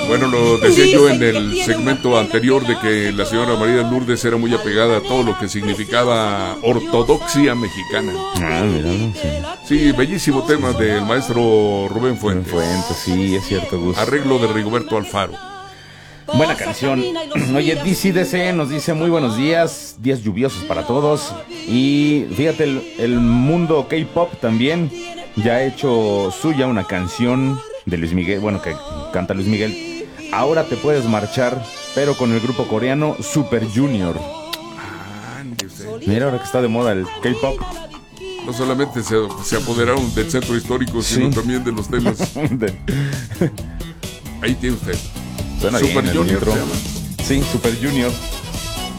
Bueno, lo decía yo en el segmento anterior de que la señora María Lourdes era muy apegada a todo lo que significaba ortodoxia mexicana. Ah, mira, Sí, bellísimo tema del maestro Rubén Fuentes. Fuentes, sí, es cierto, Gus. Arreglo de Rigoberto Alfaro. Buena canción. Oye, DCDC nos dice muy buenos días, días lluviosos para todos. Y fíjate, el mundo K-pop también ya ha hecho suya una canción de Luis Miguel, bueno, que canta Luis Miguel. Ahora te puedes marchar, pero con el grupo coreano Super Junior. Mira, ahora que está de moda el K-pop. No solamente se apoderaron del centro histórico, sino Sí. también de los temas. Ahí tiene usted. Suena Super bien, Junior el se llama. Sí, Super Junior.